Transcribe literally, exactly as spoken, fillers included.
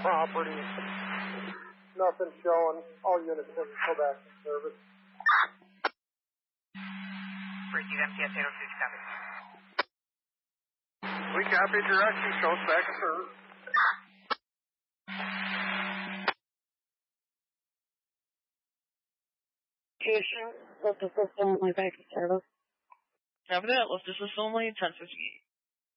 property. Nothing showing. All units have to go back to service. Receive M T S eight oh six, copy. We copy direction, shows back to service. Station, lift the system only back to service. Copy that, lift the system only, ten fifty-eight.